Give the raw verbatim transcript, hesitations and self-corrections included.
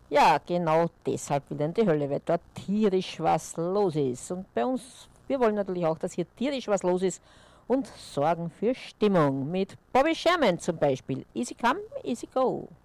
Ja, genau deshalb will er in die Hölle, weil dort tierisch was los ist. Und bei uns, wir wollen natürlich auch, dass hier tierisch was los ist und sorgen für Stimmung. Mit Bobby Sherman zum Beispiel. Easy come, easy go.